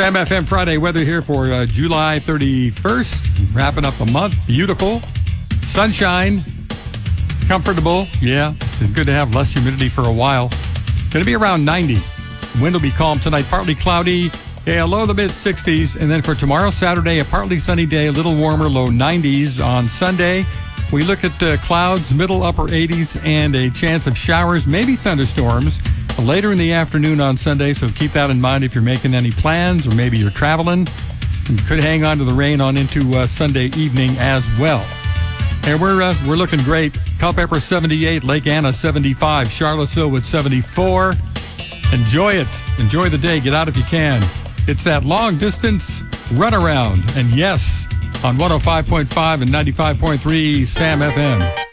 Sam FM Friday weather here for July 31st. Wrapping up the month. Beautiful. Sunshine. Comfortable. Yeah, it's good to have less humidity for a while. Going to be around 90. Wind will be calm tonight. Partly cloudy. Yeah, low to mid-60s. And then for tomorrow, Saturday, a partly sunny day, a little warmer, low 90s. On Sunday, we look at clouds, middle, upper 80s, and a chance of showers, maybe thunderstorms later in the afternoon on Sunday. So keep that in mind if you're making any plans or maybe you're traveling. You could hang on to the rain on into Sunday evening as well. And we're looking great. Culpeper 78, Lake Anna 75, Charlottesville with 74. Enjoy it. Enjoy the day. Get out if you can. It's that long distance runaround. And yes, on 105.5 and 95.3 Sam FM.